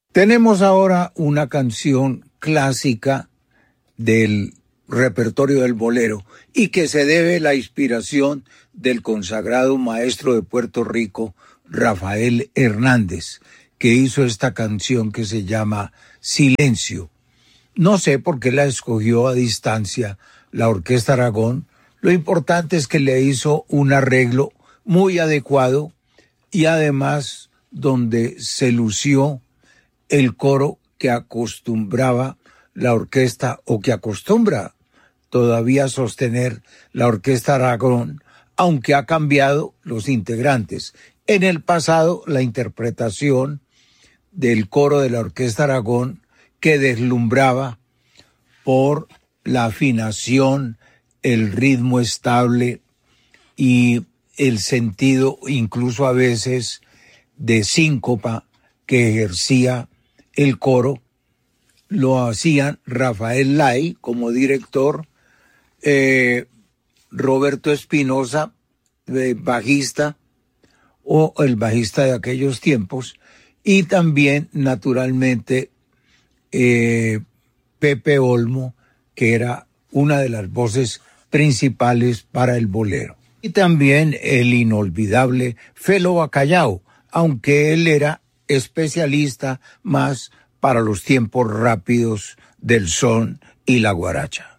Tenemos ahora una canción clásica del repertorio del bolero y que se debe la inspiración del consagrado maestro de Puerto Rico, Rafael Hernández, que hizo esta canción que se llama Silencio. No sé por qué la escogió a distancia la Orquesta Aragón. Lo importante es que le hizo un arreglo muy adecuado y además donde se lució el coro que acostumbraba la orquesta o que acostumbra todavía sostener la Orquesta Aragón, aunque ha cambiado los integrantes. En el pasado, la interpretación del coro de la Orquesta Aragón, que deslumbraba por la afinación, el ritmo estable y el sentido incluso a veces de síncopa que ejercía el coro, lo hacían Rafael Lai como director, Roberto Espinosa, bajista, o el bajista de aquellos tiempos, y también, naturalmente, Pepe Olmo, que era una de las voces principales para el bolero. Y también el inolvidable Felo Bacallao, aunque él era especialista más para los tiempos rápidos del son y la guaracha.